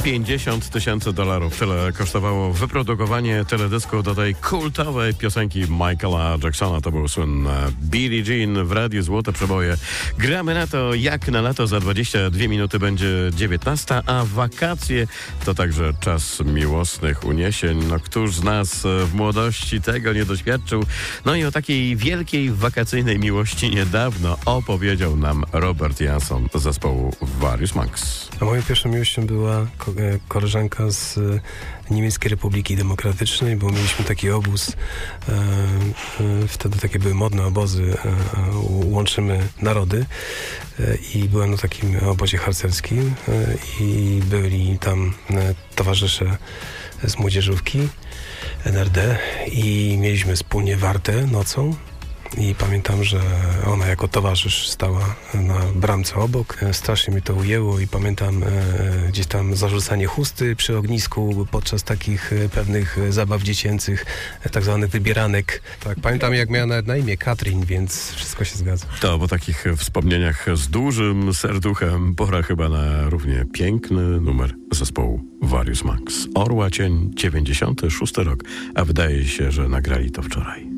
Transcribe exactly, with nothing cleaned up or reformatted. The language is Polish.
pięćdziesiąt tysięcy dolarów. Tyle kosztowało wyprodukowanie teledysku do tej kultowej piosenki Michaela Jacksona. To był słynny Billie Jean w Radiu Złote Przeboje. Gramy na to jak na lato. Za dwadzieścia dwie minuty będzie dziewiętnasta, a wakacje to także czas miłosnych uniesień. No któż z nas w młodości tego nie doświadczył? No i o takiej wielkiej wakacyjnej miłości niedawno opowiedział nam Robert Jansson z zespołu Various Monks. A moją pierwszą miłością była ko- koleżanka z Niemieckiej Republiki Demokratycznej, bo mieliśmy taki obóz, e, e, wtedy takie były modne obozy, e, łączymy narody e, i byłem na takim obozie harcerskim e, i byli tam e, towarzysze z młodzieżówki N R D i mieliśmy wspólnie wartę nocą. I pamiętam, że ona jako towarzysz stała na bramce obok. Strasznie mi to ujęło i pamiętam e, gdzieś tam zarzucanie chusty przy ognisku podczas takich e, pewnych zabaw dziecięcych, e, tak zwanych wybieranek. Tak, pamiętam jak miała nawet na imię Katrin, więc wszystko się zgadza. To po takich wspomnieniach z dużym serduchem pora chyba na równie piękny numer zespołu Various Monks. Orła Cień, dziewięćdziesiąty szósty rok, a wydaje się, że nagrali to wczoraj.